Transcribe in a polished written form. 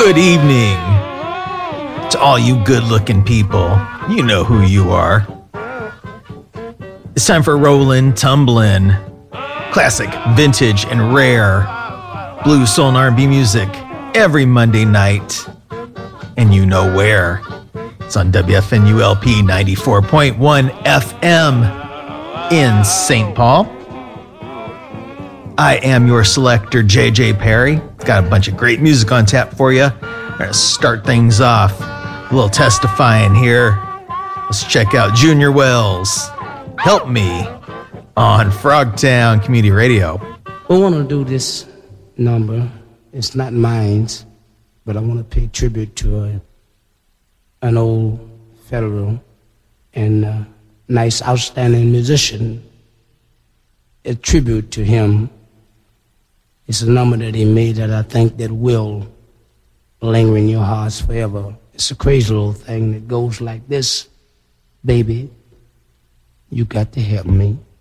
Good evening to all you good-looking people. You know who you are. It's time for Rollin' Tumblin'. Classic, vintage, and rare blues, soul, and R&B music every Monday night. And you know where. It's on WFNULP 94.1 FM in St. Paul. I am your selector, JJ Perry. Got a bunch of great music on tap for you. We're going to start things off. A little testifying here. Let's check out Junior Wells. Help Me on Frogtown Community Radio. I want to do this number. It's not mine, but I want to pay tribute to an old federal and nice, outstanding musician. A tribute to him. It's a number that he made that I think that will linger in your hearts forever. It's a crazy little thing that goes like this. Baby, you got to help me.